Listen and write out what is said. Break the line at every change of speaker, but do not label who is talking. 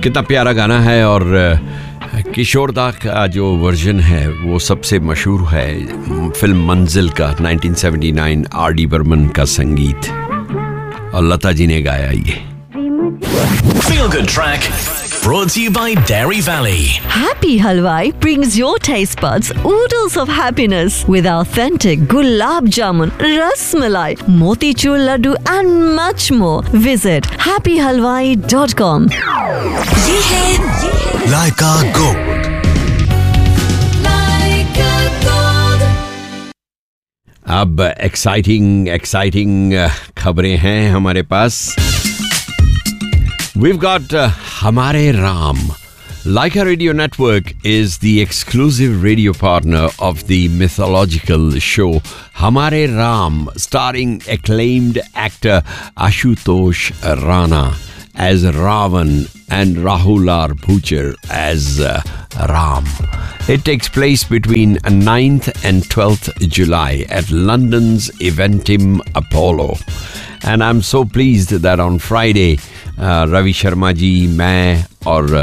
कितना प्यारा गाना है और किशोर दा का जो वर्जन है वो सबसे मशहूर है फिल्म मंजिल का 1979 आर.डी. बर्मन का संगीत और लता जी ने गाया ये
Feel Good Track brought to you by Dairy Valley.
Happy Halwai brings your taste buds oodles of happiness with authentic gulab jamun, ras malai, motichur laddu and much more. Visit happyhalwai.com.
ये है Laika Gold.
अब exciting खबरें हैं हमारे पास We've got Hamare Ram. Laika Radio Network is the exclusive radio partner of the mythological show Hamare Ram, starring acclaimed actor Ashutosh Rana as Ravan and Rahul R. Bhuchar as Ram. It takes place between 9th and 12th July at London's Eventim Apollo. And I'm so pleased that on Friday, Ravi Sharma ji, मैं और